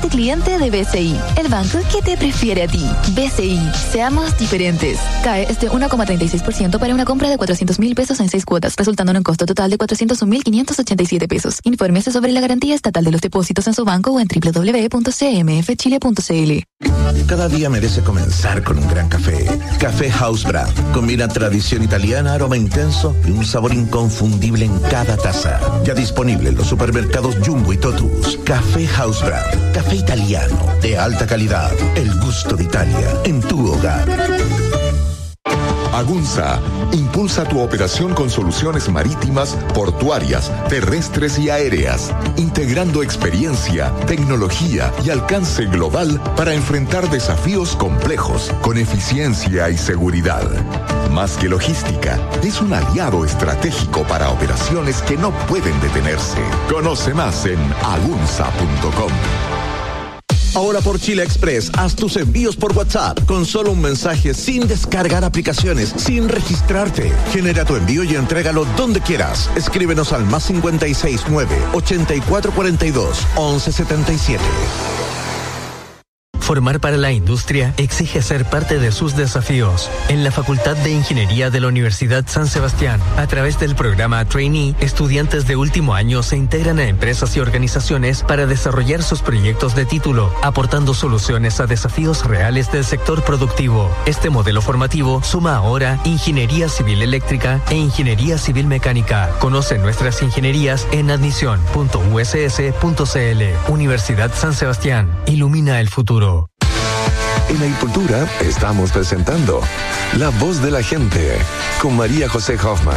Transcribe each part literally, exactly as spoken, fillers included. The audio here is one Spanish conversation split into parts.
volviste cliente de B C I, el banco que te prefiere a ti. B C I, seamos diferentes. C A E es de uno coma treinta y seis por ciento para una compra de cuatrocientos mil pesos en seis cuotas, resultando en un costo total de cuatrocientos un mil quinientos ochenta y siete pesos. Infórmese sobre la garantía estatal de los depósitos en su banco o en doble u doble u doble u punto c m f chile punto c l. Cada día merece comenzar con un gran café. Café House Brand. Combina tradición italiana, aroma intenso y un sabor inconfundible en cada taza. Ya disponible en los supermercados Jumbo y Totus. Café House Brand. Café italiano de alta calidad. El gusto de Italia en tu hogar. Agunza impulsa tu operación con soluciones marítimas, portuarias, terrestres y aéreas, integrando experiencia, tecnología y alcance global para enfrentar desafíos complejos con eficiencia y seguridad. Más que logística, es un aliado estratégico para operaciones que no pueden detenerse. Conoce más en agunza punto com. Ahora por Chile Express, haz tus envíos por WhatsApp con solo un mensaje, sin descargar aplicaciones, sin registrarte. Genera tu envío y entrégalo donde quieras. Escríbenos al más cincuenta y seis nueve, ochenta y cuatro cuarenta y dos, once setenta y siete. Formar para la industria exige ser parte de sus desafíos. En la Facultad de Ingeniería de la Universidad San Sebastián, a través del programa Trainee, estudiantes de último año se integran a empresas y organizaciones para desarrollar sus proyectos de título, aportando soluciones a desafíos reales del sector productivo. Este modelo formativo suma ahora Ingeniería Civil Eléctrica e Ingeniería Civil Mecánica. Conoce nuestras ingenierías en admisión punto u s s punto c l. Universidad San Sebastián. Ilumina el futuro. En Agricultura estamos presentando La Voz de la Gente con María José Hoffman.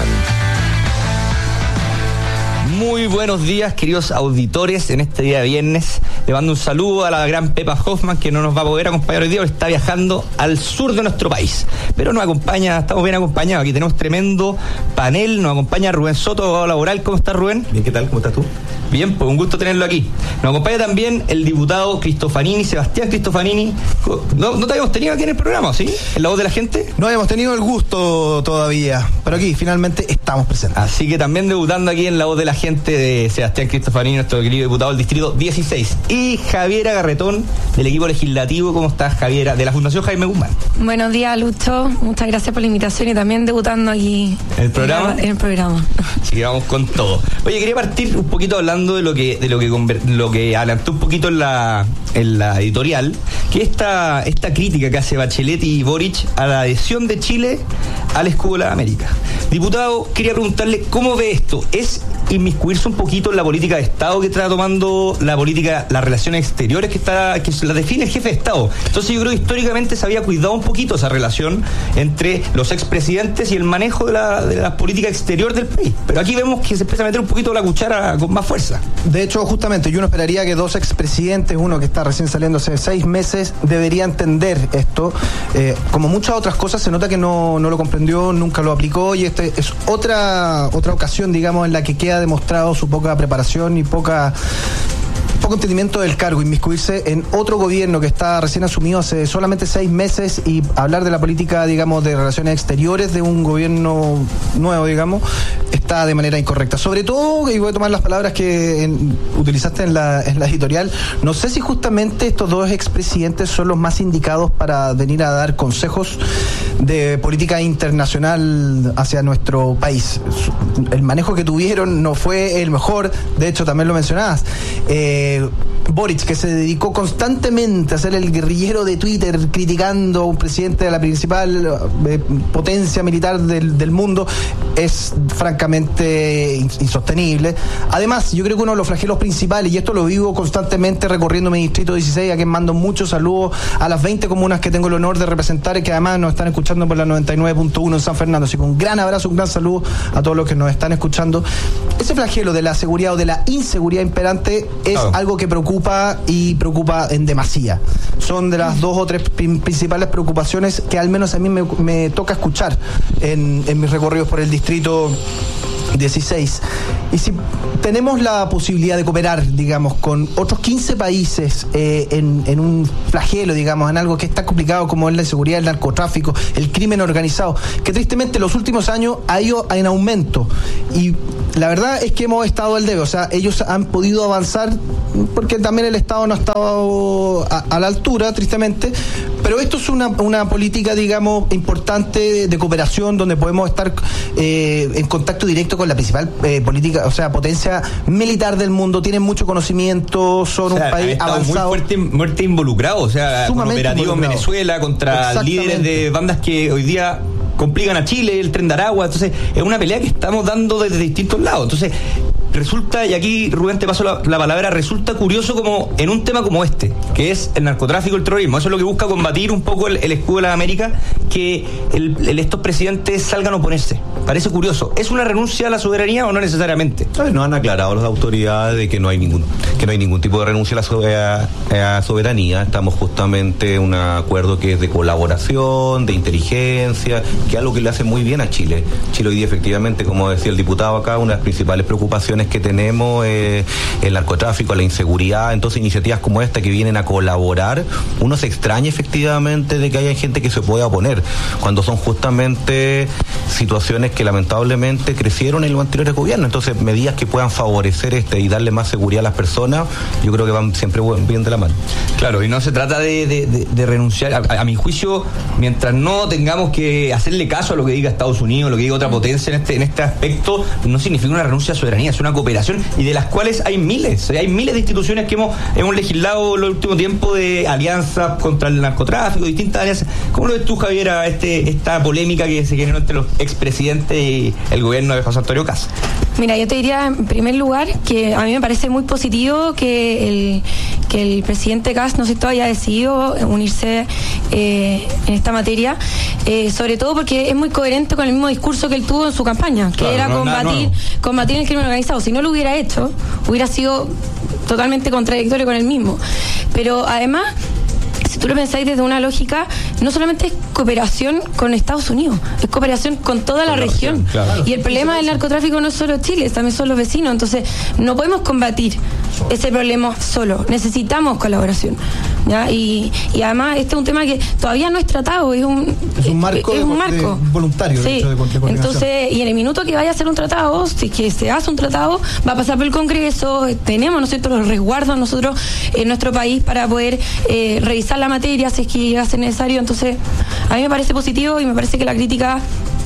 Muy buenos días, queridos auditores, en este día de viernes. Le mando un saludo a la gran Pepa Hoffman, que no nos va a poder acompañar hoy día, porque está viajando al sur de nuestro país. Pero nos acompaña, estamos bien acompañados. Aquí tenemos tremendo panel. Nos acompaña Rubén Soto, abogado laboral. ¿Cómo estás, Rubén? Bien, ¿qué tal? ¿Cómo estás tú? Bien, pues un gusto tenerlo aquí. Nos acompaña también el diputado Cristofanini, Sebastián Cristofanini. No, no te habíamos tenido aquí en el programa, ¿sí? En La Voz de la Gente. No habíamos tenido el gusto todavía, pero aquí finalmente estamos presentes. Así que también debutando aquí en La Voz de la Gente de Sebastián Cristofanini, nuestro querido diputado del Distrito dieciséis. Y Javiera Garretón, del equipo legislativo. ¿Cómo estás, Javiera? De la Fundación Jaime Guzmán. Buenos días, Lucho. Muchas gracias por la invitación y también debutando aquí ¿En el programa? En, la, en el programa. Así que vamos con todo. Oye, quería partir un poquito hablando de lo que de lo que lo que adelantó un poquito en la en la editorial, que esta esta crítica que hace Bachelet y Boric a la adhesión de Chile al escudo de la América. Diputado, quería preguntarle cómo ve esto. ¿Es inmiscuirse un poquito en la política de Estado que está tomando la política, las relaciones exteriores que está que la define el jefe de Estado? Entonces yo creo que históricamente se había cuidado un poquito esa relación entre los expresidentes y el manejo de la, de la política exterior del país. Pero aquí vemos que se empieza a meter un poquito la cuchara con más fuerza. De hecho, justamente, yo no esperaría que dos expresidentes, uno que está recién saliendo hace seis meses, debería entender esto. Eh, como muchas otras cosas, se nota que no, no lo comprendió, nunca lo aplicó, y este es otra, otra ocasión, digamos, en la que queda demostrado su poca preparación y poca poco entendimiento del cargo, inmiscuirse en otro gobierno que está recién asumido hace solamente seis meses y hablar de la política, digamos, de relaciones exteriores de un gobierno nuevo, digamos, está de manera incorrecta. Sobre todo, y voy a tomar las palabras que en, utilizaste en la, en la editorial, no sé si justamente estos dos expresidentes son los más indicados para venir a dar consejos de política internacional hacia nuestro país. El manejo que tuvieron no fue el mejor, de hecho también lo mencionabas. Eh, Boric, que se dedicó constantemente a ser el guerrillero de Twitter criticando a un presidente de la principal eh, potencia militar del, del mundo, es francamente insostenible. Además, yo creo que uno de los flagelos principales, y esto lo vivo constantemente recorriendo mi distrito dieciséis, a quien mando muchos saludos a las veinte comunas que tengo el honor de representar y que además nos están escuchando por la noventa y nueve punto uno en San Fernando. Así que un gran abrazo, un gran saludo a todos los que nos están escuchando. Ese flagelo de la seguridad o de la inseguridad imperante es oh. algo que preocupa y preocupa en demasía. Son de las dos o tres principales preocupaciones que al menos a mí me, me toca escuchar en, en mis recorridos por el distrito dieciséis. Y si tenemos la posibilidad de cooperar, digamos, con otros quince países eh, en, en un flagelo, digamos, en algo que es tan complicado como es la inseguridad, el narcotráfico, el crimen organizado, que tristemente en los últimos años ha ido en aumento. Y la verdad es que hemos estado al debe, o sea, ellos han podido avanzar porque también el Estado no ha estado a, a la altura, tristemente, pero esto es una, una política, digamos, importante de cooperación donde podemos estar eh, en contacto directo con la principal eh, política, o sea, potencia militar del mundo, tienen mucho conocimiento, son o sea, un país avanzado. Muy fuerte, fuerte involucrado, o sea, con operativos en Venezuela contra líderes de bandas que hoy día complican a Chile, el Tren de Aragua. Entonces es una pelea que estamos dando desde distintos lados. Entonces resulta, y aquí Rubén te paso la, la palabra, resulta curioso como en un tema como este, que es el narcotráfico y el terrorismo, eso es lo que busca combatir un poco el, el escudo de la América, que el, el, estos presidentes salgan a oponerse. Parece curioso. ¿Es una renuncia a la soberanía o no necesariamente? No han aclarado las autoridades de que no hay ningún que no hay ningún tipo de renuncia a la soberanía, a soberanía. Estamos justamente en un acuerdo que es de colaboración, de inteligencia, que es algo que le hace muy bien a Chile. Chile hoy día, efectivamente, como decía el diputado acá, una de las principales preocupaciones que tenemos es el narcotráfico, la inseguridad. Entonces iniciativas como esta que vienen a colaborar, uno se extraña efectivamente de que haya gente que se pueda oponer, cuando son justamente situaciones que lamentablemente crecieron en los anteriores gobiernos. Entonces medidas que puedan favorecer este y darle más seguridad a las personas, yo creo que van siempre bien de la mano. Claro, y no se trata de, de, de, de renunciar, a, a mi juicio, mientras no tengamos que hacerle caso a lo que diga Estados Unidos, lo que diga otra potencia en este, en este aspecto, no significa una renuncia a soberanía, es una cooperación, y de las cuales hay miles, hay miles de instituciones que hemos, hemos legislado en el último tiempo, de alianzas contra el narcotráfico, distintas alianzas. ¿Cómo lo ves tú, Javier, a este, esta polémica que se generó entre los expresidentes y el gobierno de José Antonio Kast? Mira, yo te diría en primer lugar que a mí me parece muy positivo que el, que el presidente Kast, no sé, haya decidido unirse eh, en esta materia, eh, sobre todo porque es muy coherente con el mismo discurso que él tuvo en su campaña, que claro, era no, combatir, combatir el crimen organizado. Si no lo hubiera hecho, hubiera sido totalmente contradictorio con él mismo. Pero además, si tú lo pensáis desde una lógica, no solamente es cooperación con Estados Unidos, es cooperación con toda la, la región. región claro. Y el problema del narcotráfico no es solo Chile, también son los vecinos. Entonces, no podemos combatir ese problema solo, necesitamos colaboración, ¿ya? Y, y además este es un tema que todavía no es tratado, es un, es un marco, es un marco. De, voluntario. Sí. De, de Entonces, y en el minuto que vaya a ser un tratado, si que se hace un tratado, va a pasar por el Congreso, tenemos, ¿no es cierto?, los resguardos nosotros en nuestro país para poder eh, revisar la materia si es que llega a ser necesario. Entonces, a mí me parece positivo y me parece que la crítica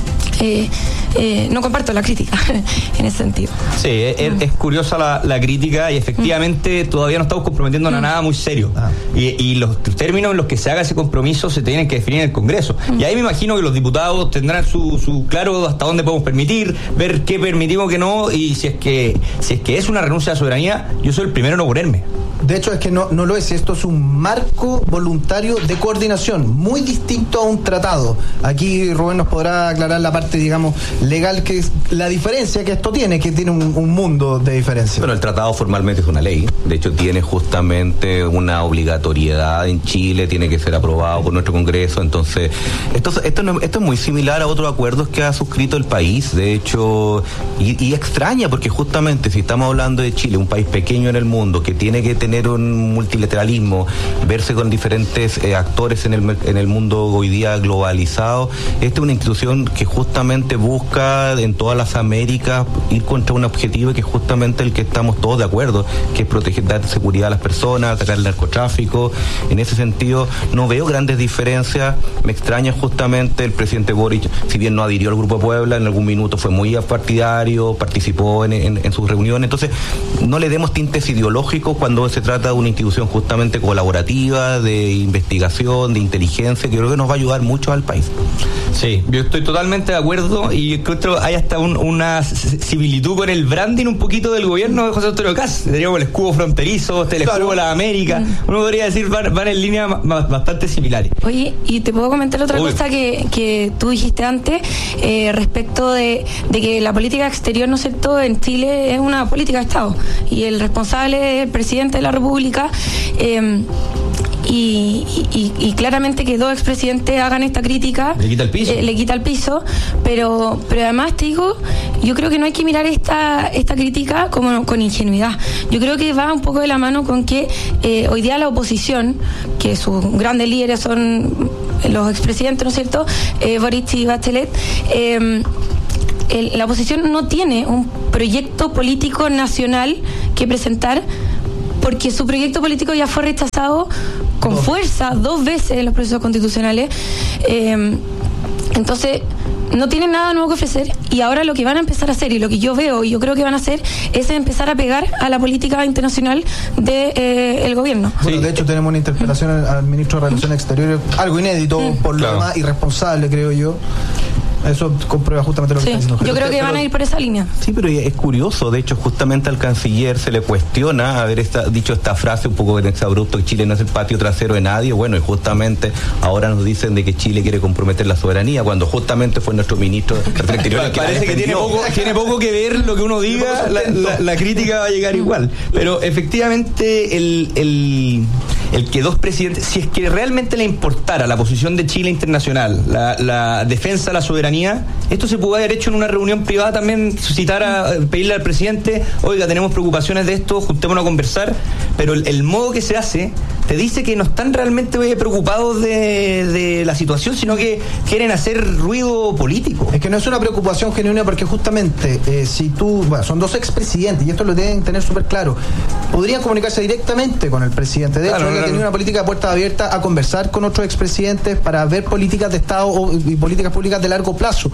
Eh, eh, no comparto la crítica en ese sentido. Sí, es, es curiosa la, la crítica y efectivamente mm. todavía no estamos comprometiendo mm. a nada muy serio. Ah. Y, y los términos en los que se haga ese compromiso se tienen que definir en el Congreso. Mm. Y ahí me imagino que los diputados tendrán su, su claro hasta dónde podemos permitir, ver qué permitimos, que no, y si es que si es que es una renuncia a la soberanía, yo soy el primero en oponerme. De hecho, es que no, no lo es. Esto es un marco voluntario de coordinación, muy distinto a un tratado. Aquí Rubén nos podrá aclarar la parte, digamos, legal, que es la diferencia que esto tiene, que tiene un, un mundo de diferencia. Bueno, el tratado formalmente es una ley. De hecho, tiene justamente una obligatoriedad en Chile, tiene que ser aprobado por nuestro Congreso. Entonces, esto, esto, no, esto es muy similar a otros acuerdos que ha suscrito el país. De hecho, y, y extraña, porque justamente si estamos hablando de Chile, un país pequeño en el mundo, que tiene que tener tener un multilateralismo, verse con diferentes eh, actores en el, en el mundo hoy día globalizado. Esta es una institución que justamente busca en todas las Américas ir contra un objetivo que es justamente el que estamos todos de acuerdo, que es proteger, dar seguridad a las personas, atacar el narcotráfico. En ese sentido, no veo grandes diferencias. Me extraña justamente el presidente Boric, si bien no adhirió al Grupo de Puebla, en algún minuto fue muy partidario, participó en, en, en sus reuniones. Entonces, no le demos tintes ideológicos cuando se trata de una institución justamente colaborativa, de investigación, de inteligencia, que creo que nos va a ayudar mucho al país. Sí, yo estoy totalmente de acuerdo y encuentro hay hasta un, una similitud con el branding un poquito del gobierno de José Antonio Kast. Teníamos el escudo fronterizo, este el claro. escudo de la América. Uno podría decir van, van en líneas bastante similares. Oye, y te puedo comentar otra Uy. cosa que, que tú dijiste antes eh, respecto de, de que la política exterior, ¿no es cierto?, en Chile es una política de Estado y el responsable es el presidente de la República. Eh, y, y, y claramente que dos expresidentes hagan esta crítica le quita el piso, eh, le quita el piso, pero, pero además te digo, yo creo que no hay que mirar esta, esta crítica como con ingenuidad. Yo creo que va un poco de la mano con que eh, hoy día la oposición, que sus grandes líderes son los expresidentes, ¿no es cierto?, eh, Boric y Bachelet, eh, el, la oposición no tiene un proyecto político nacional que presentar, porque su proyecto político ya fue rechazado con dos. fuerza dos veces en los procesos constitucionales. Eh, entonces no tienen nada nuevo que ofrecer, y ahora lo que van a empezar a hacer, y lo que yo veo y yo creo que van a hacer, es empezar a pegar a la política internacional del de, eh, gobierno. Bueno, sí. De hecho tenemos una interpelación al, al ministro de Relaciones Exteriores, algo inédito, mm. por claro. lo demás irresponsable, creo yo. Eso comprueba justamente lo que sí, está diciendo. Yo creo que pero, van a ir por esa línea. Sí, pero es curioso. De hecho, justamente al canciller se le cuestiona haber esta, dicho esta frase un poco exabrupto, que Chile no es el patio trasero de nadie. Bueno, y justamente ahora nos dicen de que Chile quiere comprometer la soberanía, cuando justamente fue nuestro ministro del Exterior el que parece que tiene poco, tiene poco que ver lo que uno diga, la, la, la crítica va a llegar igual. Pero efectivamente el, el, el que dos presidentes, si es que realmente le importara la posición de Chile internacional, la, la defensa de la soberanía, esto se pudo haber hecho en una reunión privada también, citar a, pedirle al presidente, oiga, tenemos preocupaciones de esto, juntémonos a conversar, pero el, el modo que se hace te dice que no están realmente preocupados de, de la situación, sino que quieren hacer ruido político. Es que no es una preocupación genuina, porque justamente eh, si tú, bueno, son dos expresidentes, y esto lo deben tener súper claro, podrían comunicarse directamente con el presidente. De claro, hecho, claro. tenía una política de puertas abiertas a conversar con otros expresidentes para ver políticas de Estado o, y políticas públicas de largo plazo.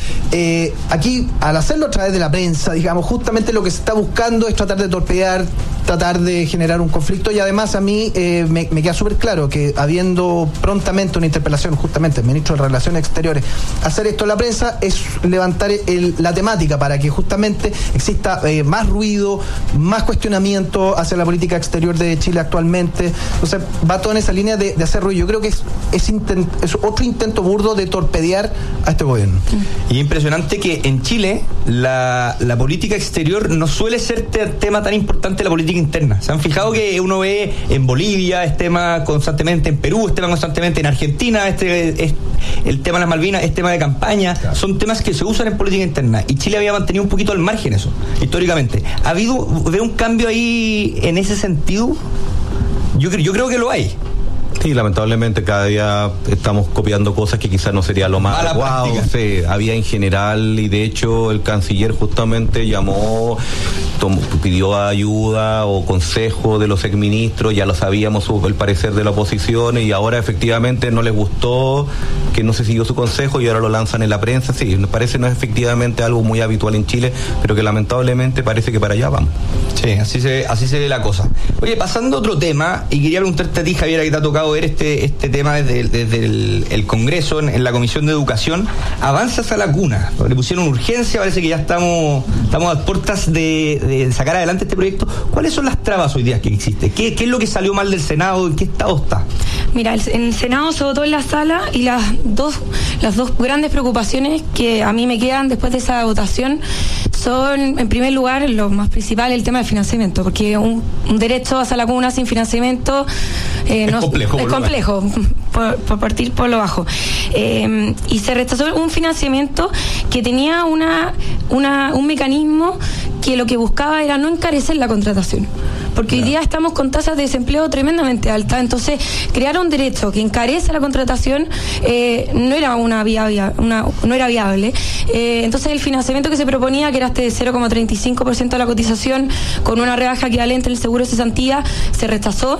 Eh, aquí, al hacerlo a través de la prensa, digamos, justamente lo que se está buscando es tratar de torpedear, tratar de generar un conflicto, y además a mí eh, me, me queda súper claro que habiendo prontamente una interpelación justamente el ministro de Relaciones Exteriores, hacer esto en la prensa es levantar el, la temática para que justamente exista eh, más ruido, más cuestionamiento hacia la política exterior de Chile actualmente. Entonces va todo en esa línea de, de hacer ruido. Yo creo que es, es, intent, es otro intento burdo de torpedear a este gobierno. Y impresionante que en Chile la, la política exterior no suele ser te, tema tan importante de la política interna. ¿Se han fijado que uno ve en Bolivia, es tema constantemente en Perú, es tema constantemente en Argentina, este es, el tema de las Malvinas es tema de campaña, claro. Son temas que se usan en política interna, y Chile había mantenido un poquito al margen eso, históricamente. ¿Ha habido, ve un cambio ahí en ese sentido? Yo, yo creo que lo hay. Sí, lamentablemente cada día estamos copiando cosas que quizás no sería lo más adecuado. Sí, había en general, y de hecho el canciller justamente llamó, tomó, pidió ayuda o consejo de los exministros, ya lo sabíamos el parecer de la oposición, y ahora efectivamente no les gustó, que no se siguió su consejo, y ahora lo lanzan en la prensa. Sí, nos parece no es efectivamente algo muy habitual en Chile, pero que lamentablemente parece que para allá vamos. Sí, así se, así se ve la cosa. Oye, pasando a otro tema, y quería preguntarte a ti, Javiera, que te ha tocado ver este, este tema desde, desde el, el Congreso, en, en la Comisión de Educación. Avanzas a la cuna, le pusieron urgencia, parece que ya estamos, estamos a puertas de, de sacar adelante este proyecto. ¿Cuáles son las trabas hoy día que existen? ¿Qué, qué es lo que salió mal del Senado? ¿En qué estado está? Mira, el, en el Senado se votó en la sala, y las dos, las dos grandes preocupaciones que a mí me quedan después de esa votación son, en primer lugar, lo más principal, el tema del financiamiento, porque un, un derecho hacia la cuna sin financiamiento eh, es no, complejo, es complejo por, por partir por lo bajo. Eh, y se rechazó un financiamiento que tenía una, una un mecanismo que lo que buscaba era no encarecer la contratación, porque claro. Hoy día estamos con tasas de desempleo tremendamente altas. Entonces crear un derecho que encarece la contratación eh, no era una vía, vía una, no era viable. Eh, entonces el financiamiento que se proponía, que era este de cero coma treinta y cinco por ciento de la cotización con una rebaja equivalente en el seguro de cesantía, se rechazó.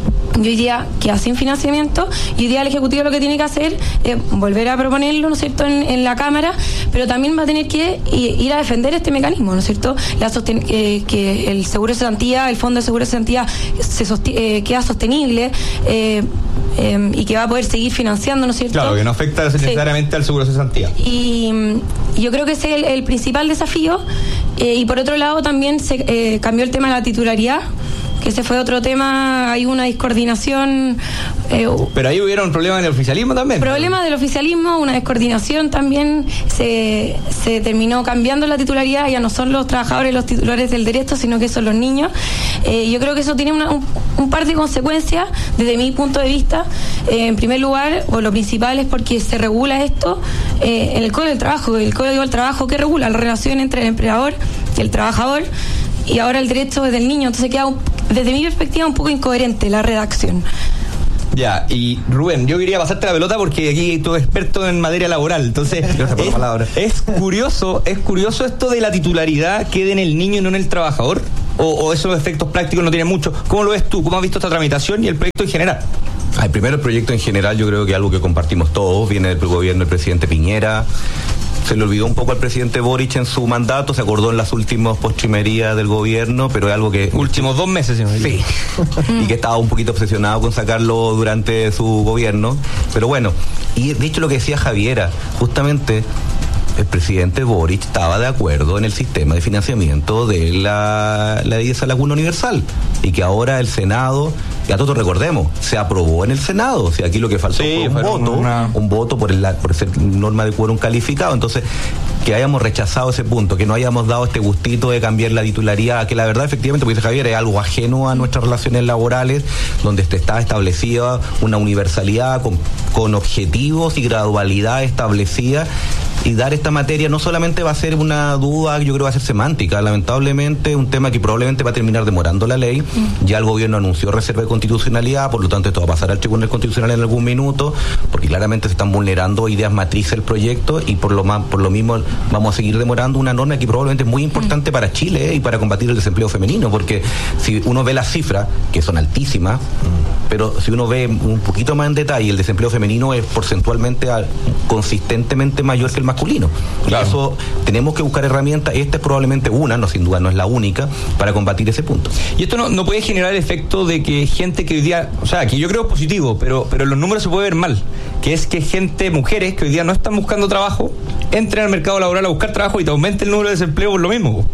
Y hoy día queda sin financiamiento, y hoy día el Ejecutivo lo que tiene que hacer es volver a proponerlo, ¿no es cierto?, en, en la Cámara, pero también va a tener que ir a defender este mecanismo, ¿no es cierto?, la sosten- eh, que el seguro de cesantía, el fondo de seguro de cesantía se sosti- eh, queda sostenible eh, eh, y que va a poder seguir financiando, ¿no es cierto? Claro, que no afecta necesariamente sí. al seguro de cesantía. Y, y yo creo que ese es el, el principal desafío, eh, y por otro lado también se eh, cambió el tema de la titularidad, que ese fue otro tema, hay una descoordinación. Eh, Pero ahí hubiera un problema en el oficialismo también. Problema del oficialismo, una descoordinación también, se, se terminó cambiando la titularidad, ya no son los trabajadores los titulares del derecho, sino que son los niños. Eh, yo creo que eso tiene una, un, un par de consecuencias desde mi punto de vista. Eh, en primer lugar, o lo principal es porque se regula esto eh, en el Código del Trabajo, el Código del Trabajo que regula la relación entre el empleador y el trabajador, y ahora el derecho es del niño, entonces queda un, desde mi perspectiva un poco incoherente la redacción. Ya, y Rubén, yo quería pasarte la pelota porque aquí tú eres experto en materia laboral, entonces es, es curioso, es curioso esto de la titularidad quede en el niño y no en el trabajador, o, o esos efectos prácticos no tienen mucho. ¿Cómo lo ves tú? ¿Cómo has visto esta tramitación y el proyecto en general? Ay, primero, el proyecto en general yo creo que es algo que compartimos todos, viene del gobierno del presidente Piñera. Se le olvidó un poco al presidente Boric en su mandato, se acordó en las últimas postrimerías del gobierno, pero es algo que... Últimos dos meses, señor. Sí, y que estaba un poquito obsesionado con sacarlo durante su gobierno. Pero bueno, y de hecho lo que decía Javiera, justamente el presidente Boric estaba de acuerdo en el sistema de financiamiento de la, la ley de esa laguna universal, y que ahora el Senado, ya todos recordemos, se aprobó en el Senado, o sea, aquí lo que faltó sí, fue un voto, una... un voto por, el, por ser norma de quórum calificado. Entonces, que hayamos rechazado ese punto, que no hayamos dado este gustito de cambiar la titularidad, que la verdad, efectivamente, como dice Javier, es algo ajeno a nuestras relaciones laborales, donde está establecida una universalidad con, con objetivos y gradualidad establecida. Y dar esta materia no solamente va a ser una duda, yo creo que va a ser semántica, lamentablemente un tema que probablemente va a terminar demorando la ley. Mm. Ya el gobierno anunció reserva de constitucionalidad, por lo tanto esto va a pasar al Tribunal Constitucional en algún minuto, porque claramente se están vulnerando ideas matrices del proyecto, y por lo más, por lo mismo vamos a seguir demorando una norma que probablemente es muy importante mm. para Chile, eh, y para combatir el desempleo femenino, porque si uno ve las cifras, que son altísimas, mm. pero si uno ve un poquito más en detalle, el desempleo femenino es porcentualmente consistentemente mayor que el masculino. Claro. Y eso tenemos que buscar herramientas. Esta es probablemente una, no sin duda no es la única, para combatir ese punto. Y esto no, no puede generar el efecto de que gente que hoy día, o sea, que yo creo positivo, pero, pero en los números se puede ver mal, que es que gente, mujeres que hoy día no están buscando trabajo, entren al mercado laboral a buscar trabajo y te aumente el número de desempleo por lo mismo.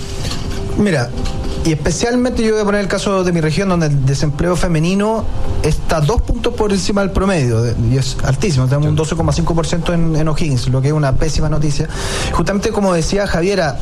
Mira, y especialmente yo voy a poner el caso de mi región, donde el desempleo femenino está dos puntos por encima del promedio, y es altísimo, tenemos un doce coma cinco por ciento en, en O'Higgins, lo que es una pésima noticia. Justamente como decía Javiera,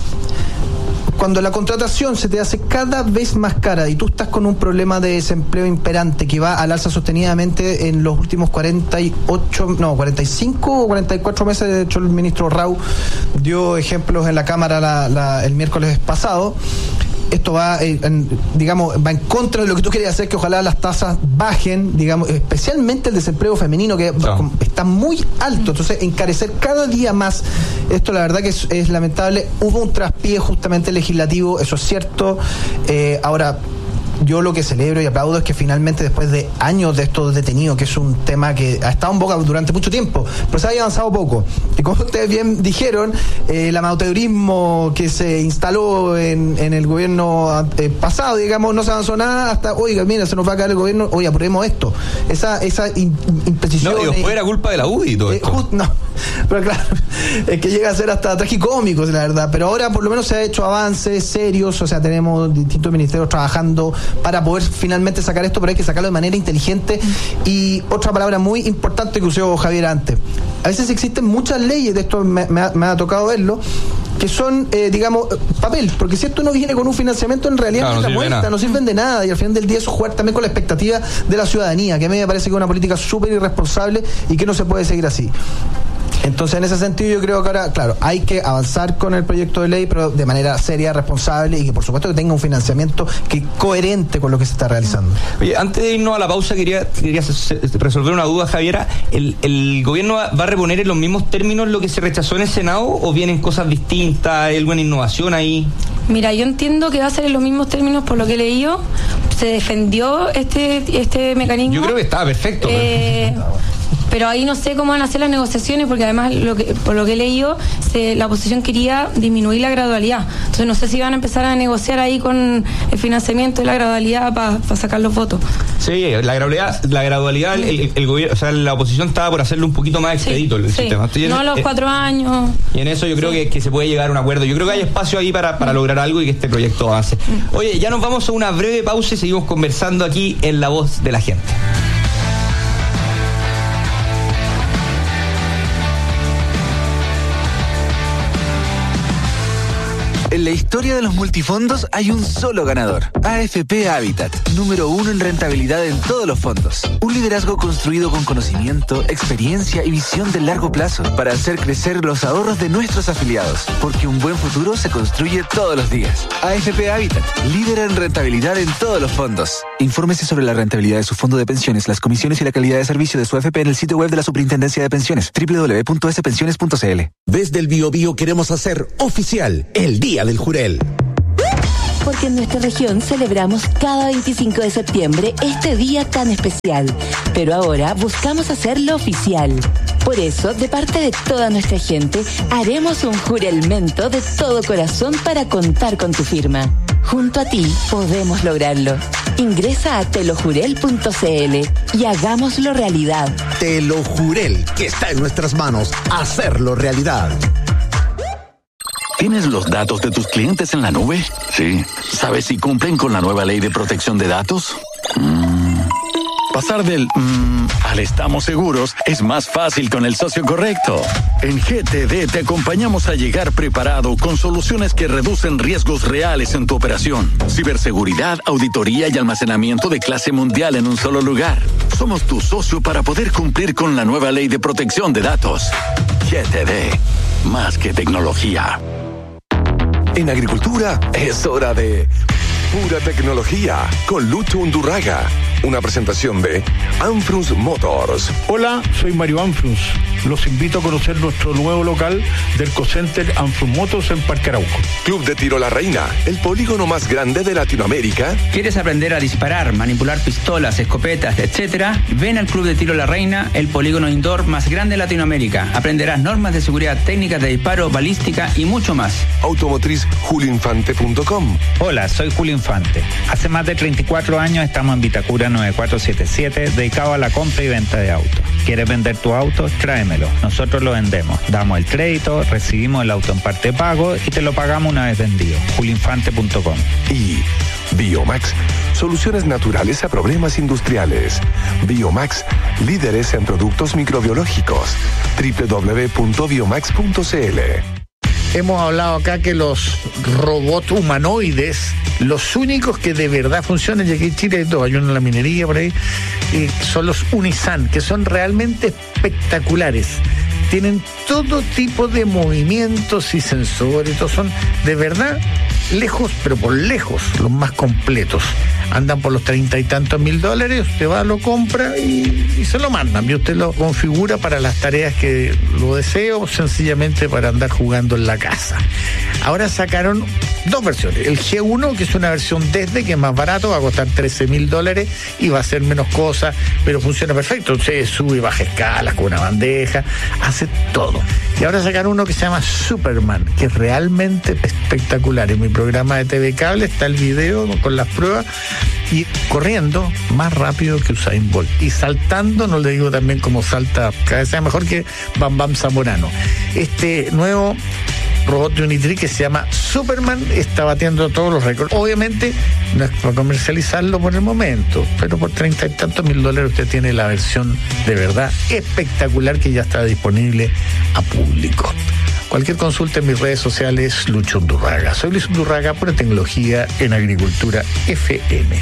cuando la contratación se te hace cada vez más cara y tú estás con un problema de desempleo imperante que va al alza sostenidamente en los últimos cuarenta y ocho, no, cuarenta y cinco o cuarenta y cuatro meses, de hecho el ministro Rau dio ejemplos en la Cámara la, la, el miércoles pasado. Esto va, eh, en, digamos, va en contra de lo que tú querías hacer, que ojalá las tasas bajen, digamos, especialmente el desempleo femenino, que no. está muy alto. Entonces, encarecer cada día más, esto la verdad que es, es lamentable. Hubo un traspié justamente legislativo, eso es cierto. Eh, ahora, yo lo que celebro y aplaudo es que finalmente, después de años de estos detenidos, que es un tema que ha estado en boca durante mucho tiempo, pero se ha avanzado poco. Y como ustedes bien dijeron, eh, el amateurismo que se instaló en, en el gobierno eh, pasado, digamos, no se avanzó nada hasta, oiga, mira, se nos va a caer el gobierno, oye, apuremos esto. Esa, esa in, imprecisión. No, y después era culpa de la U D I y todo eh, esto. Just, no, pero claro, es que llega a ser hasta tragicómico, la verdad. Pero ahora por lo menos se ha hecho avances serios, o sea, tenemos distintos ministerios trabajando para poder finalmente sacar esto, pero hay que sacarlo de manera inteligente. Y otra palabra muy importante que usó Javier antes, a veces existen muchas leyes, de esto me, me, ha, me ha tocado verlo, que son, eh, digamos, papel, porque si esto no viene con un financiamiento, en realidad claro, no, no, vuelta, no sirven de nada, y al final del día eso jugar también con la expectativa de la ciudadanía, que a mí me parece que es una política súper irresponsable y que no se puede seguir así. Entonces, en ese sentido, yo creo que ahora, claro, hay que avanzar con el proyecto de ley, pero de manera seria, responsable, y que por supuesto que tenga un financiamiento que coherente con lo que se está realizando. Oye, antes de irnos a la pausa, quería, quería resolver una duda, Javiera. ¿El, el gobierno va a reponer en los mismos términos lo que se rechazó en el Senado, o vienen cosas distintas, hay alguna innovación ahí? Mira, yo entiendo que va a ser en los mismos términos, por lo que he leído. Se defendió este, este mecanismo. Yo creo que estaba perfecto. Eh, pero ahí no sé cómo van a ser las negociaciones, porque además, lo que, por lo que he leído, se, la oposición quería disminuir la gradualidad. Entonces no sé si van a empezar a negociar ahí con el financiamiento y la gradualidad para pa sacar los votos. Sí, la gradualidad, la gradualidad el, el, el gobierno, o sea, la oposición estaba por hacerle un poquito más expedito sí, el sí. sistema. No a los eh, cuatro años. Y en eso yo creo sí. que, que se puede llegar a un acuerdo. Yo creo que hay espacio ahí para, para mm. lograr algo y que este proyecto avance. Mm. Oye, ya nos vamos a una breve pausa y seguimos conversando aquí en La Voz de la Gente. En la historia de los multifondos hay un solo ganador. A F P Habitat, número uno en rentabilidad en todos los fondos. Un liderazgo construido con conocimiento, experiencia y visión de largo plazo para hacer crecer los ahorros de nuestros afiliados. Porque un buen futuro se construye todos los días. A F P Habitat, líder en rentabilidad en todos los fondos. Infórmese sobre la rentabilidad de su fondo de pensiones, las comisiones y la calidad de servicio de su A F P en el sitio web de la Superintendencia de Pensiones, doble u doble u doble u punto s pensiones punto c l. Desde el Biobío queremos hacer oficial el Día del Jurel. Porque en nuestra región celebramos cada veinticinco de septiembre este día tan especial, pero ahora buscamos hacerlo oficial. Por eso, de parte de toda nuestra gente, haremos un juramento de todo corazón para contar con tu firma. Junto a ti podemos lograrlo. Ingresa a telojurel punto c l y hagámoslo realidad. Telojurel, que está en nuestras manos, hacerlo realidad. ¿Tienes los datos de tus clientes en la nube? Sí. ¿Sabes si cumplen con la nueva ley de protección de datos? Mm. Pasar del mmm, al estamos seguros es más fácil con el socio correcto. En G T D te acompañamos a llegar preparado con soluciones que reducen riesgos reales en tu operación. Ciberseguridad, auditoría y almacenamiento de clase mundial en un solo lugar. Somos tu socio para poder cumplir con la nueva ley de protección de datos. G T D, más que tecnología. En agricultura es hora de Pura Tecnología con Lucho Undurraga. Una presentación de Anfrus Motors. Hola, soy Mario Anfrus. Los invito a conocer nuestro nuevo local del Cocenter Anfrus Motors en Parque Arauco. Club de Tiro La Reina, el polígono más grande de Latinoamérica. ¿Quieres aprender a disparar, manipular pistolas, escopetas, etcétera? Ven al Club de Tiro La Reina, el polígono indoor más grande de Latinoamérica. Aprenderás normas de seguridad, técnicas de disparo, balística y mucho más. Automotriz julio infante punto com. Hola, soy Julio Infante. Hace más de treinta y cuatro años estamos en Vitacura nueve cuatro siete siete, dedicado a la compra y venta de autos. ¿Quieres vender tu auto? Tráemelo. Nosotros lo vendemos. Damos el crédito, recibimos el auto en parte pago y te lo pagamos una vez vendido. julio infante punto com. Y Biomax, soluciones naturales a problemas industriales. Biomax, líderes en productos microbiológicos. doble u doble u doble u punto biomax punto c l. Hemos hablado acá que los robots humanoides, los únicos que de verdad funcionan, y aquí en Chile hay dos, hay uno en la minería por ahí, y son los Unisan, que son realmente espectaculares. Tienen todo tipo de movimientos y sensores, todos son de verdad lejos, pero por lejos, los más completos. Andan por los treinta y tantos mil dólares, usted va, lo compra y, y se lo mandan. Y usted lo configura para las tareas que lo desee o sencillamente para andar jugando en la casa. Ahora sacaron dos versiones. El G uno, que es una versión desde, que es más barato, va a costar trece mil dólares y va a hacer menos cosas, pero funciona perfecto. Usted sube y baja escalas con una bandeja, hace todo. Y ahora sacaron uno que se llama Superman, que es realmente espectacular. En mi programa de T V Cable está el video con las pruebas, y corriendo más rápido que Usain Bolt y saltando, no le digo también cómo salta, cada vez sea mejor que Bam Bam Zamorano. Este nuevo robot de Unitree que se llama Superman está batiendo todos los récords. Obviamente no es para comercializarlo por el momento, pero por treinta y tantos mil dólares usted tiene la versión de verdad espectacular que ya está disponible a público. Cualquier consulta en mis redes sociales, Lucho Undurraga. Soy Luis Undurraga, Pura Tecnología en Agricultura F M.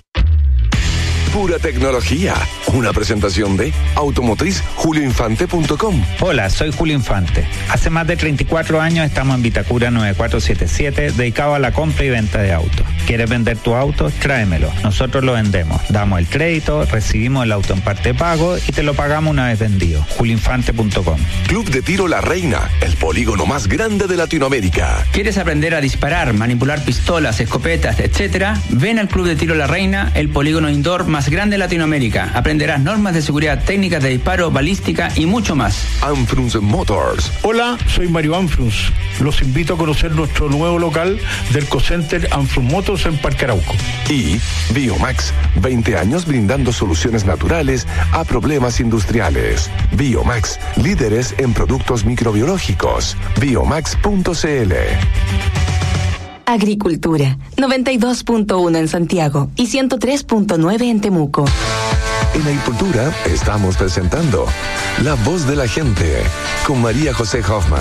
Pura Tecnología, una presentación de Automotriz julio infante punto com. Hola, soy Julio Infante. Hace más de treinta y cuatro años estamos en Vitacura nueve cuatro siete siete, dedicado a la compra y venta de autos. ¿Quieres vender tu auto? Tráemelo. Nosotros lo vendemos. Damos el crédito, recibimos el auto en parte pago y te lo pagamos una vez vendido. julio infante punto com. Club de Tiro La Reina, el polígono más grande de Latinoamérica. ¿Quieres aprender a disparar, manipular pistolas, escopetas, etcétera? Ven al Club de Tiro La Reina, el polígono indoor más grande de Latinoamérica. Aprende Aprenderás normas de seguridad, técnicas de disparo, balística y mucho más. Anfrunz Motors. Hola, soy Mario Anfrunz. Los invito a conocer nuestro nuevo local del Cocenter Anfrunz Motors en Parque Arauco. Y Biomax, veinte años brindando soluciones naturales a problemas industriales. Biomax, líderes en productos microbiológicos. biomax punto c l. Agricultura, noventa y dos punto uno en Santiago y ciento tres punto nueve en Temuco. En Agricultura estamos presentando La Voz de la Gente con María José Hoffman.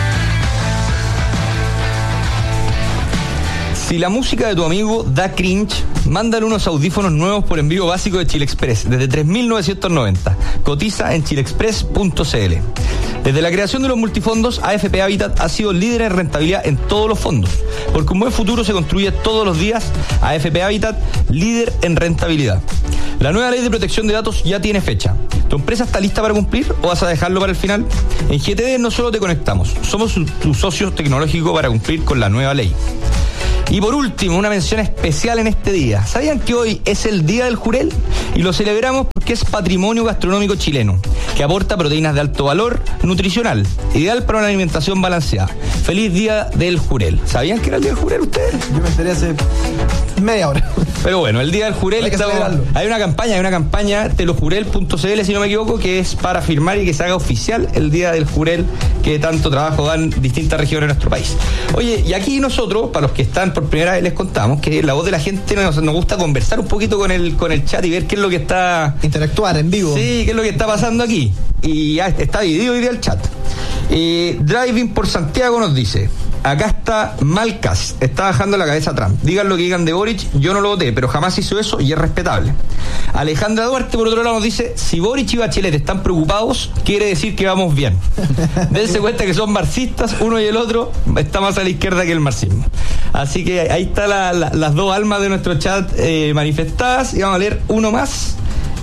Si la música de tu amigo da cringe, mándale unos audífonos nuevos por envío básico de Chile Express desde tres mil novecientos noventa. Cotiza en chile express punto c l. Desde la creación de los multifondos, A F P Habitat ha sido líder en rentabilidad en todos los fondos. Porque un buen futuro se construye todos los días. A F P Habitat, líder en rentabilidad. La nueva ley de protección de datos ya tiene fecha. ¿Tu empresa está lista para cumplir o vas a dejarlo para el final? En G T D no solo te conectamos, somos tu socio tecnológico para cumplir con la nueva ley. Y por último, una mención especial en este día. ¿Sabían que hoy es el Día del Jurel? Y lo celebramos porque es patrimonio gastronómico chileno, que aporta proteínas de alto valor nutricional, ideal para una alimentación balanceada. ¡Feliz Día del Jurel! ¿Sabían que era el Día del Jurel ustedes? Yo me enteré hace media hora. Pero bueno, el Día del Jurel, hay, que estamos, hay una campaña, hay una campaña telojurel punto c l, si no me equivoco, que es para firmar y que se haga oficial el Día del Jurel, que tanto trabajo dan distintas regiones de nuestro país. Oye, y aquí nosotros, para los que están por primera vez, les contamos que La Voz de la Gente nos, nos gusta conversar un poquito con el, con el chat y ver qué es lo que está... Interactuar en vivo. Sí, qué es lo que está pasando aquí. Y ya está dividido hoy día el chat. Eh, Driving por Santiago nos dice: acá está Malcas, está bajando la cabeza a Trump. Digan lo que digan de Boric, yo no lo voté, pero jamás hizo eso y es respetable. Alejandra Duarte, por otro lado, nos dice: si Boric y Bachelet están preocupados, quiere decir que vamos bien. Dense cuenta que son marxistas, uno y el otro está más a la izquierda que el marxismo. Así que ahí están la, la, las dos almas de nuestro chat eh, manifestadas, y vamos a leer uno más.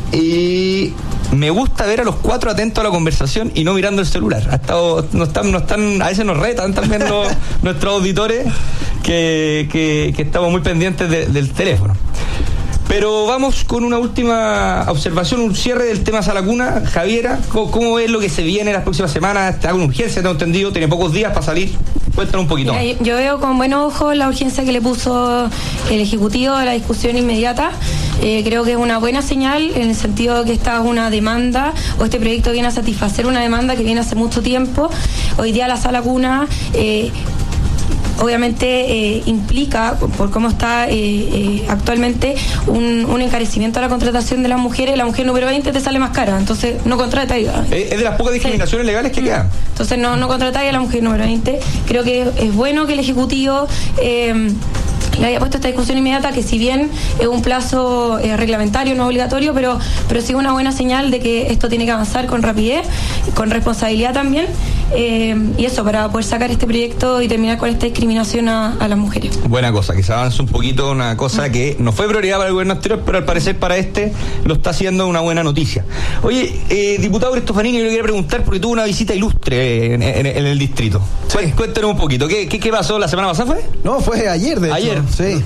Y me gusta ver a los cuatro atentos a la conversación y no mirando el celular. Ha estado, no están, no están, a veces nos retan también los, nuestros auditores que, que, que estamos muy pendientes de, del teléfono. Pero vamos con una última observación, un cierre del tema Salacuna. Javiera, ¿cómo, cómo es lo que se viene las próximas semanas? Está con urgencia, tengo entendido, tiene pocos días para salir. Cuéntanos un poquito. Mira, yo veo con buen ojo la urgencia que le puso el Ejecutivo a la discusión inmediata. Eh, creo que es una buena señal en el sentido de que esta es una demanda, o este proyecto viene a satisfacer una demanda que viene hace mucho tiempo. Hoy día la Sala Cuna eh, obviamente eh, implica, por cómo está eh, eh, actualmente, un, un encarecimiento a la contratación de las mujeres. La mujer número veinte te sale más cara, entonces no contratáis. Es de las pocas discriminaciones sí. legales que quedan. Entonces no, no contratáis a la mujer número veinte. Creo que es bueno que el Ejecutivo eh, le haya puesto esta discusión inmediata, que si bien es un plazo eh, reglamentario, no obligatorio, pero, pero sí es una buena señal de que esto tiene que avanzar con rapidez, con responsabilidad también, eh, y eso, para poder sacar este proyecto y terminar con esta discriminación a, a las mujeres. Buena cosa, que se avance un poquito, una cosa que no fue prioridad para el gobierno anterior, pero al parecer para este lo está haciendo una buena noticia. Oye, eh, diputado Cristofanini, yo le quería preguntar, porque tuvo una visita ilustre en, en, en el distrito. Sí. Cuéntanos un poquito, ¿qué, qué, qué pasó la semana pasada fue? No, fue ayer, de hecho. Ayer. Sí.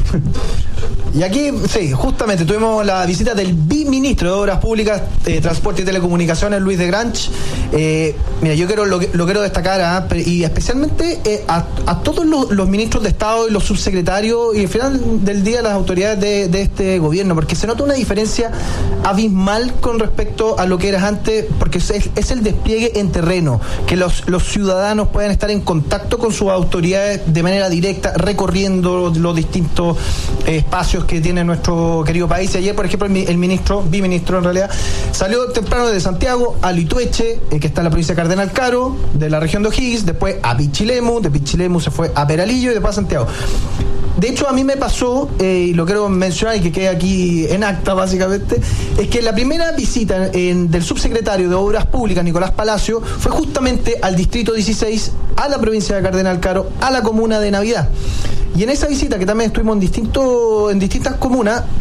Y aquí, sí, justamente tuvimos la visita del biministro de Obras Públicas, eh, Transporte y Telecomunicaciones, Luis de Granch. Eh, mira, yo quiero, lo, lo quiero destacar, ¿eh? y especialmente eh, a, a todos los, los ministros de Estado y los subsecretarios, y al final del día las autoridades de, de este gobierno, porque se nota una diferencia abismal con respecto a lo que era antes, porque es, es el despliegue en terreno, que los, los ciudadanos puedan estar en contacto con sus autoridades de manera directa, recorriendo los, los distintos eh, espacios que tiene nuestro querido país. Y ayer, por ejemplo, el, el ministro, biministro en realidad, salió temprano de Santiago a Litueche, eh, que está en la provincia de Cardenal Caro, de la región de O'Higgins, después a Pichilemu, de Pichilemu se fue a Peralillo y después a Santiago. De hecho, a mí me pasó, eh, y lo quiero mencionar y que quede aquí en acta básicamente, es que la primera visita en, del subsecretario de Obras Públicas, Nicolás Palacio, fue justamente al distrito dieciséis, a la provincia de Cardenal Caro, a la comuna de Navidad. Y en esa visita, que también estuvimos en, distinto, en distintas comunas,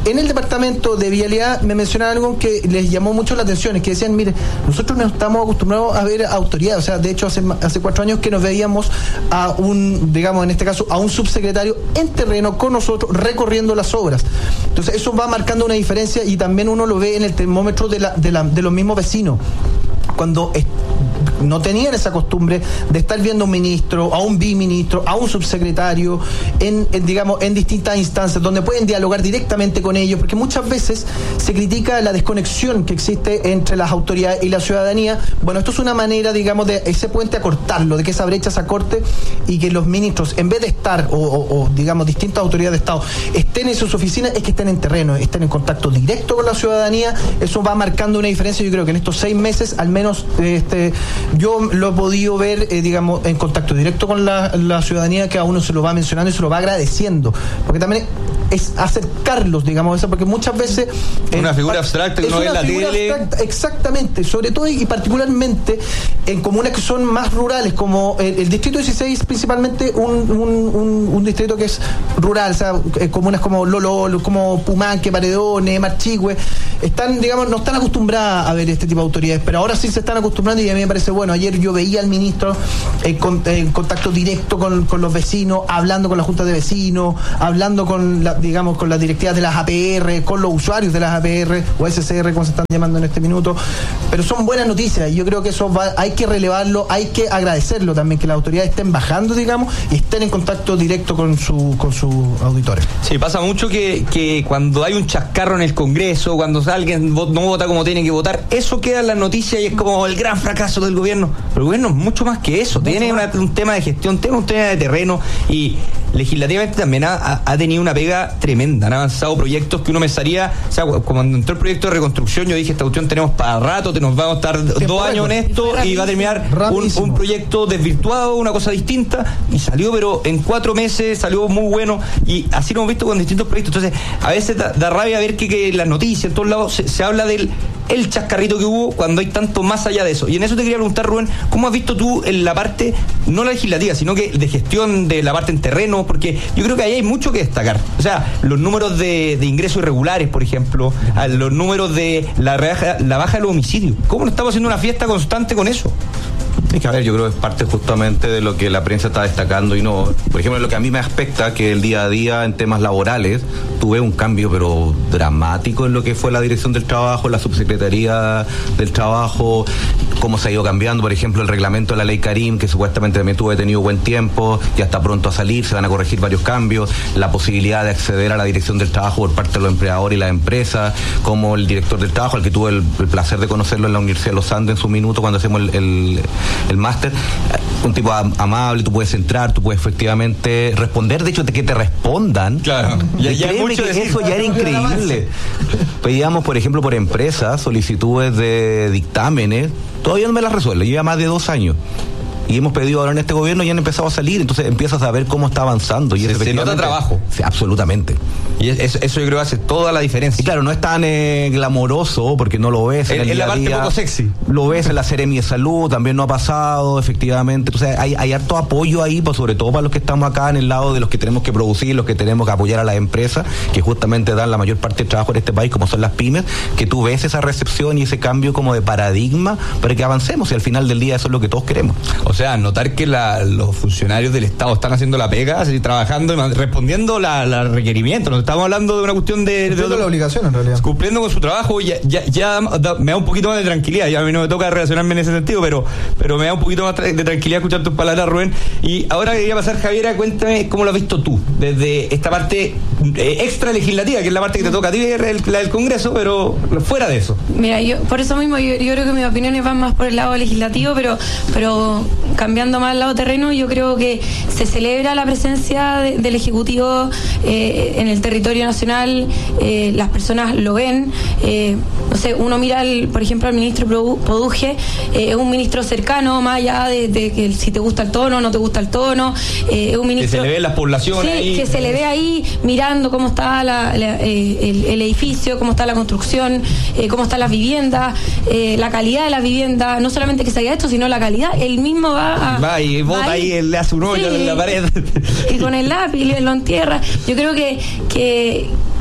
en el departamento de vialidad me mencionaron algo que les llamó mucho la atención, es que decían, mire, nosotros no estamos acostumbrados a ver autoridad, o sea, de hecho hace, hace cuatro años que nos veíamos a un, digamos, en este caso, a un subsecretario en terreno con nosotros recorriendo las obras. Entonces eso va marcando una diferencia y también uno lo ve en el termómetro de, la, de, la, de los mismos vecinos. Cuando est- no tenían esa costumbre de estar viendo a un ministro, a un biministro, a un subsecretario, en, en, digamos, en distintas instancias, donde pueden dialogar directamente con ellos, porque muchas veces se critica la desconexión que existe entre las autoridades y la ciudadanía. Bueno, esto es una manera, digamos, de ese puente acortarlo, de que esa brecha se acorte y que los ministros, en vez de estar, o, o, o digamos, distintas autoridades de Estado, estén en sus oficinas, es que estén en terreno, estén en contacto directo con la ciudadanía. Eso va marcando una diferencia. Yo creo que en estos seis meses, al menos, este yo lo he podido ver, eh, digamos, en contacto directo con la, la ciudadanía, que a uno se lo va mencionando y se lo va agradeciendo, porque también es acercarlos, digamos, eso, porque muchas veces una eh, figura abstracta que uno ve en la tele. Abstracta, exactamente, sobre todo y particularmente en comunas que son más rurales, como el, el distrito dieciséis, principalmente un, un, un, un distrito que es rural, o sea, eh, comunas como Lolo, como Pumanque, Paredones, Marchigüe, están, digamos, no están acostumbradas a ver este tipo de autoridades, pero ahora sí se están acostumbrando y a mí me parece bueno. Ayer yo veía al ministro en, con, en contacto directo con, con los vecinos, hablando con la junta de vecinos, hablando con la, digamos, con las directivas de las A P R, con los usuarios de las A P R o S C R, como se están llamando en este minuto. Pero son buenas noticias y yo creo que eso va, hay que relevarlo, hay que agradecerlo también, que las autoridades estén bajando, digamos, y estén en contacto directo con su con sus auditores. Sí, pasa mucho que, que cuando hay un chascarro en el Congreso, cuando alguien no vota como tiene que votar, eso queda en las noticias y es como el gran fracaso del gobierno. Pero el gobierno es mucho más que eso, mucho tiene una, un tema de gestión, tiene un tema de terreno y legislativamente también ha, ha tenido una pega tremenda. Han avanzado proyectos que uno pensaría, o sea, cuando entró el proyecto de reconstrucción, yo dije, esta cuestión tenemos para rato, te nos vamos a estar Tiempo dos años en esto y va a terminar un, un proyecto desvirtuado, una cosa distinta, y salió, pero en cuatro meses salió muy bueno, y así lo hemos visto con distintos proyectos. Entonces, a veces da, da rabia ver que, que las noticias, en todos lados, se, se habla del el chascarrito que hubo cuando hay tanto más allá de eso. Y en eso te quería preguntar, Rubén, ¿cómo has visto tú en la parte, no la legislativa, sino que de gestión de la parte en terreno? Porque yo creo que ahí hay mucho que destacar. O sea, los números de, de ingresos irregulares, por ejemplo, los números de la, rebaja, la baja de los homicidios. ¿Cómo no estamos haciendo una fiesta constante con eso? Es que, a ver, yo creo que es parte justamente de lo que la prensa está destacando y no, por ejemplo, lo que a mí me aspecta, que el día a día en temas laborales tuve un cambio pero dramático en lo que fue la dirección del trabajo, la subsecretaría del trabajo, cómo se ha ido cambiando, por ejemplo, el reglamento de la ley Karim, que supuestamente también tuvo tenido buen tiempo, ya está pronto a salir, se van a corregir varios cambios, la posibilidad de acceder a la dirección del trabajo por parte de los empleadores y las empresas, como el director del trabajo, al que tuve el, el placer de conocerlo en la Universidad de los Andes en su minuto cuando hacemos el, el el máster, un tipo amable, tú puedes entrar, tú puedes efectivamente responder, de hecho, de que te respondan. Claro, ya, ya hay mucho que decir. Eso ya era increíble. Pedíamos, por ejemplo, por empresas, solicitudes de dictámenes, todavía no me las resuelve, lleva más de dos años. Y hemos pedido ahora en este gobierno y han empezado a salir, entonces empiezas a ver cómo está avanzando. Y se, es se nota trabajo. Sí, absolutamente. Y eso, eso yo creo que hace toda la diferencia. Y claro, no es tan eh, glamoroso, porque no lo ves en, en el día la parte día. Poco sexy. Lo ves en la Seremi de Salud, también no ha pasado, efectivamente. Entonces hay, hay harto apoyo ahí, pues, sobre todo para los que estamos acá en el lado de los que tenemos que producir, los que tenemos que apoyar a las empresas, que justamente dan la mayor parte del trabajo en este país, como son las pymes, que tú ves esa recepción y ese cambio como de paradigma para que avancemos, y al final del día eso es lo que todos queremos. O sea, notar que la La, los funcionarios del Estado están haciendo la pega, así, trabajando y respondiendo la, la requerimientos. No estamos hablando de una cuestión de, de, de la obligación, en realidad. Cumpliendo con su trabajo, ya, ya, ya da, me da un poquito más de tranquilidad. Ya a mí no me toca relacionarme en ese sentido, pero, pero me da un poquito más de tranquilidad escuchar tus palabras, Rubén. Y ahora quería pasar, Javiera, cuéntame cómo lo has visto tú, desde esta parte eh, extra legislativa, que es la parte que te toca a ti, la del Congreso, pero fuera de eso. Mira, yo por eso mismo yo, yo creo que mis opiniones van más por el lado legislativo, pero, pero cambiando más el lado terreno, yo creo que se celebra la presencia de, del Ejecutivo eh, en el territorio nacional, eh, las personas lo ven, eh, no sé, uno mira, el, por ejemplo, al ministro Produje, es eh, un ministro cercano, más allá de, de que si te gusta el tono o no te gusta el tono, es eh, un ministro... Que se le ve las poblaciones sí, ahí. que se le ve ahí mirando cómo está la, la, eh, el, el edificio, cómo está la construcción, eh, cómo están las viviendas, eh, la calidad de las viviendas, no solamente que se haya esto, sino la calidad, él mismo va a... Va y vota ahí, él le hace un hoyo sí, en la pared. Y con el lápiz lo entierra. Yo creo que, que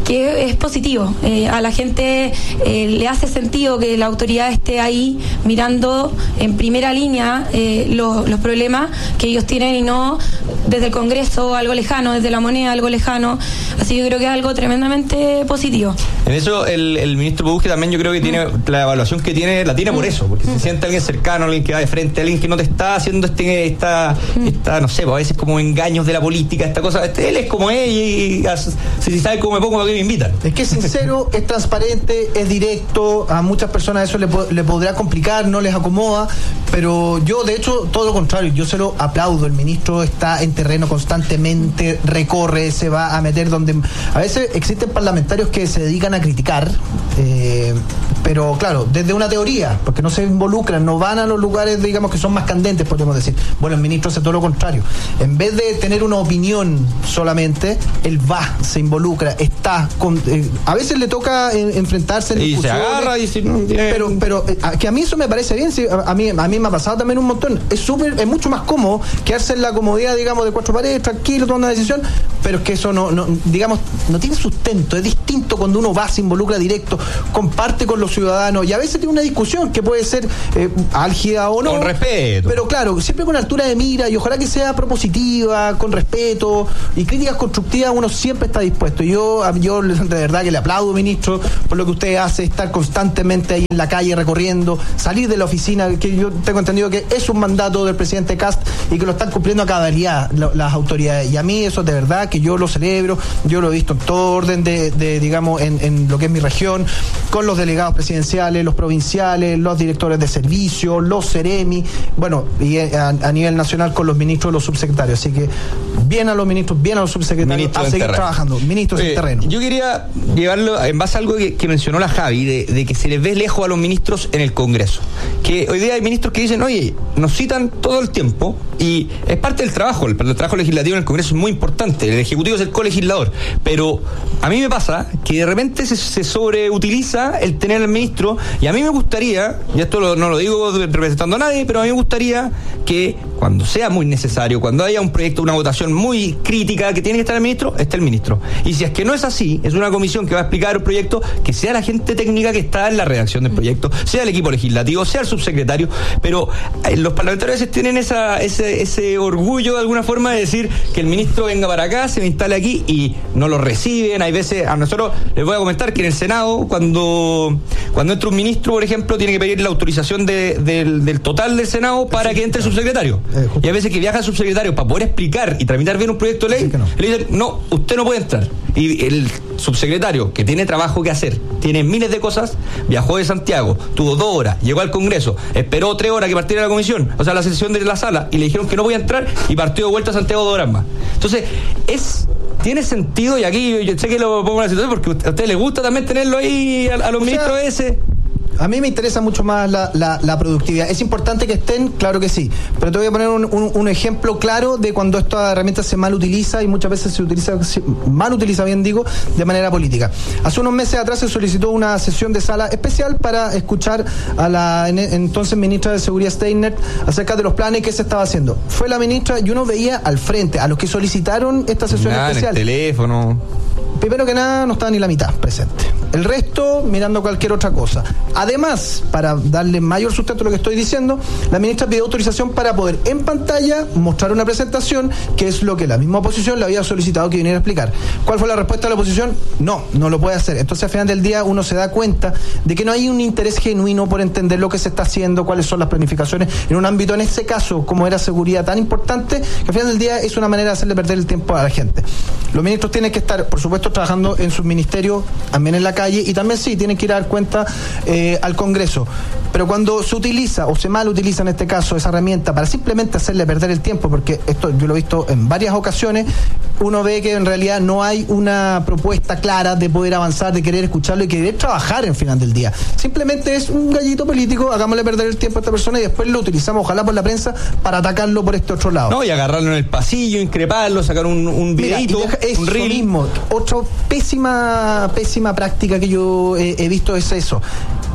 que es positivo. Eh, a la gente eh, le hace sentido que la autoridad esté ahí mirando en primera línea eh, los, los problemas que ellos tienen y no desde el Congreso algo lejano, desde la moneda algo lejano. Así que yo creo que es algo tremendamente positivo. En eso el, el ministro Budge también yo creo que tiene mm. la evaluación que tiene, la tiene mm. por eso, porque mm. se siente alguien cercano, alguien que va de frente, alguien que no te está haciendo este, esta, mm. esta, no sé, a veces como engaños de la política, esta cosa. Este, él es como él y, y si, si sabe cómo me pongo, a qué me invitan. Es que es sincero, es transparente, es directo. A muchas personas eso le, le podrá complicar, no les acomoda, pero yo de hecho todo lo contrario, yo se lo aplaudo. El ministro está en terreno constantemente, recorre, se va a meter donde a veces existen parlamentarios que se dedican a criticar, eh, pero claro, desde una teoría, porque no se involucran, no van a los lugares, digamos, que son más candentes, podemos decir. Bueno, el ministro hace todo lo contrario. En vez de tener una opinión solamente, él va, se involucra, está con, eh, a veces le toca eh, enfrentarse en y se agarra y si no tiene... pero, pero eh, que a mí eso me parece bien. Sí, a, a mí a mí me ha pasado también un montón. Es súper, es mucho más cómodo quedarse en la comodidad, digamos, de cuatro paredes, tranquilo, tomando una decisión, pero es que eso no, no, digamos, no tiene sustento. Es distinto cuando uno va, se involucra directo, comparte con los ciudadanos y a veces tiene una discusión que puede ser eh, álgida o no, con respeto, pero claro, siempre con altura de mira y ojalá que sea propositiva, con respeto y críticas constructivas. Uno siempre está dispuesto. Yo, yo de verdad que le aplaudo, ministro, por lo que usted hace, estar constantemente ahí en la calle recorriendo, salir de la oficina, que yo tengo entendido que es un mandato del presidente Kast y que lo están cumpliendo a cabalidad las autoridades, y a mí eso de verdad que yo lo celebro. Yo lo he visto en todo orden de, de digamos, en, en lo que es mi región, con los delegados presidenciales, los provinciales, los directores de servicio, los Ceremi, bueno, y a, a nivel nacional con los ministros y los subsecretarios. Así que bien a los ministros, bien a los subsecretarios, ministro a seguir terreno. Trabajando, ministros en terreno. Yo quería llevarlo en base a algo que, que mencionó la Javi, de, de que se les ve lejos a los ministros en el Congreso. Que hoy día hay ministros que dicen, oye, nos citan todo el tiempo y es parte del trabajo, el, el trabajo legislativo en el Congreso es muy importante, el Ejecutivo es el colegislador, pero a mí me pasa que de repente se, se sobreutiliza el tener al ministro, y a mí me gustaría, y esto lo, no lo digo representando a nadie, pero a mí me gustaría que cuando sea muy necesario, cuando haya un proyecto, una votación muy crítica que tiene que estar el ministro, esté el ministro. Y si es que no es así, es una comisión que va a explicar un proyecto, que sea la gente técnica que está en la redacción del proyecto, sea el equipo legislativo, sea el subsecretario, pero eh, los parlamentarios a veces tienen esa, ese, ese orgullo de alguna forma de decir que el ministro venga para acá, se me instale aquí y no lo reciben. Hay veces, a nosotros les voy a comentar que en el Senado, cuando, cuando entra un ministro, por ejemplo, tiene que pedir la autorización de, de, del total del Senado para que entre el subsecretario. Eh, y hay veces que viaja el subsecretario para poder explicar y tramitar bien un proyecto de ley, no. Le dicen, no, usted no puede entrar. Y el subsecretario, que tiene trabajo que hacer, tiene miles de cosas, viajó de Santiago, tuvo dos horas, llegó al Congreso, esperó tres horas que partiera la comisión, o sea, la sesión de la sala, y le dijeron que no podía entrar y partió de vuelta a Santiago dos horas más. Entonces, es... tiene sentido, y aquí yo sé que lo pongo en la situación porque a usted le gusta también tenerlo ahí a, a los o ministros sea, ese. A mí me interesa mucho más la, la, la productividad. ¿Es importante que estén? Claro que sí. Pero te voy a poner un, un, un ejemplo claro de cuando esta herramienta se mal utiliza, y muchas veces se utiliza, se mal utiliza, bien digo, de manera política. Hace unos meses atrás se solicitó una sesión de sala especial para escuchar a la entonces ministra de Seguridad Steiner acerca de los planes que se estaba haciendo. Fue la ministra y uno veía al frente a los que solicitaron esta sesión Nada, especial. En el teléfono. Primero que nada, no estaba ni la mitad presente. El resto mirando cualquier otra cosa. Además, para darle mayor sustento a lo que estoy diciendo, la ministra pidió autorización para poder en pantalla mostrar una presentación, que es lo que la misma oposición le había solicitado que viniera a explicar. ¿Cuál fue la respuesta de la oposición? No, no lo puede hacer. Entonces, al final del día, uno se da cuenta de que no hay un interés genuino por entender lo que se está haciendo, cuáles son las planificaciones en un ámbito, en ese caso, como era seguridad, tan importante, que al final del día es una manera de hacerle perder el tiempo a la gente. Los ministros tienen que estar, por supuesto, trabajando en sus ministerios, también en la calle, y también sí, tienen que ir a dar cuenta eh, al Congreso. Pero cuando se utiliza, o se mal utiliza en este caso, esa herramienta para simplemente hacerle perder el tiempo, porque esto yo lo he visto en varias ocasiones, uno ve que en realidad no hay una propuesta clara de poder avanzar, de querer escucharlo y querer trabajar en final del día. Simplemente es un gallito político, hagámosle perder el tiempo a esta persona y después lo utilizamos, ojalá por la prensa, para atacarlo por este otro lado. No, y agarrarlo en el pasillo, increparlo, sacar un, un videito, Mira, un reel. Mismo. Otra pésima, pésima práctica que yo he, he visto es eso.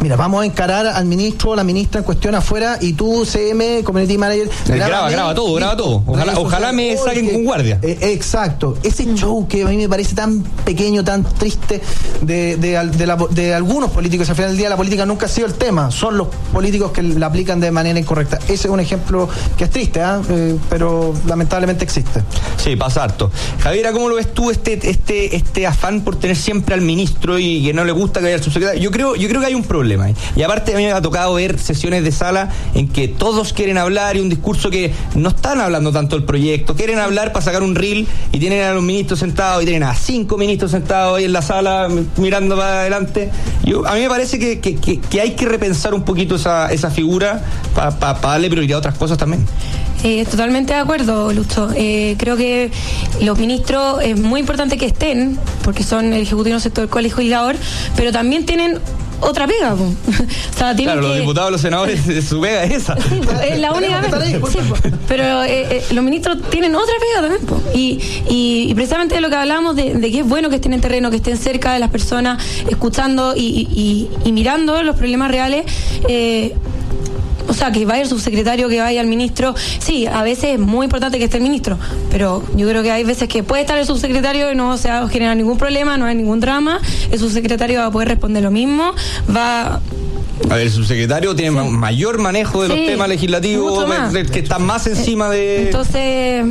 mira, vamos a encarar al ministro o la ministra en cuestión afuera y tú, C M, Community Manager, graba, graba todo, graba todo. Ojalá, ojalá me saquen con guardia. Eh, exacto. Ese show que a mí me parece tan pequeño, tan triste de, de, de, la, de algunos políticos. Al final del día la política nunca ha sido el tema, son los políticos que la aplican de manera incorrecta. Ese es un ejemplo que es triste, ¿eh? Eh, pero lamentablemente existe. Sí, pasa harto. Javiera, ¿cómo lo ves tú este, este, este afán por tener siempre al ministro y que no le gusta que haya el subsecretario? Yo creo, yo creo que hay un problema. ¿eh? Y aparte a mí me ha tocado ver sesiones de sala en que todos quieren hablar y un discurso que no están hablando tanto del proyecto, quieren hablar para sacar un reel y tienen a los ministros sentados y tienen a cinco ministros sentados ahí en la sala mirando para adelante. Yo, a mí me parece que, que, que, que hay que repensar un poquito esa, esa figura para pa, pa darle prioridad a otras cosas también. Eh, totalmente de acuerdo, Lucho. Eh, creo que los ministros es muy importante que estén, porque son el ejecutivo sector del legislador, pero también tienen otra pega, po. O sea, claro, que... los diputados, los senadores, su pega es esa. Sí, po, es la única pega. Sí, po. Pero eh, eh, los ministros tienen otra pega también, po. Y, y, y precisamente de lo que hablábamos, de, de que es bueno que estén en terreno, que estén cerca de las personas, escuchando y, y, y, y mirando los problemas reales. Eh, O sea, que vaya el subsecretario, que vaya el ministro. Sí, a veces es muy importante que esté el ministro, pero yo creo que hay veces que puede estar el subsecretario y no se va a generar ningún problema, no hay ningún drama. El subsecretario va a poder responder lo mismo, va... A ver, el subsecretario tiene sí. mayor manejo de sí, los temas legislativos, que está más encima de... Entonces,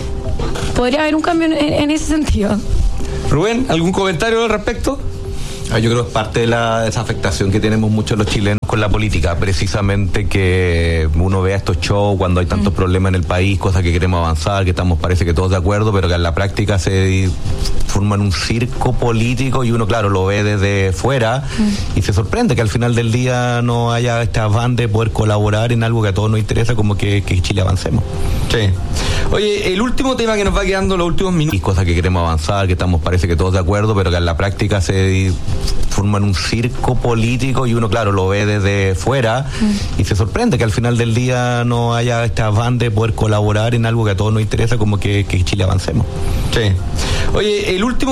podría haber un cambio en, en ese sentido. Rubén, ¿algún comentario al respecto? Yo creo que es parte de la desafectación que tenemos muchos los chilenos con la política, precisamente que uno vea estos shows cuando hay tantos mm. problemas en el país, cosas que queremos avanzar, que estamos parece que todos de acuerdo, pero que en la práctica se forman un circo político y uno, claro, lo ve desde fuera mm. y se sorprende que al final del día no haya este afán de poder colaborar en algo que a todos nos interesa, como que, que Chile avancemos. Sí. Oye, el último tema que nos va quedando los últimos minutos. Y cosas que queremos avanzar, que estamos parece que todos de acuerdo, pero que en la práctica se forman un circo político y uno, claro, lo ve desde fuera mm. y se sorprende que al final del día no haya este afán de poder colaborar en algo que a todos nos interesa, como que, que Chile avancemos. Sí. Oye, el último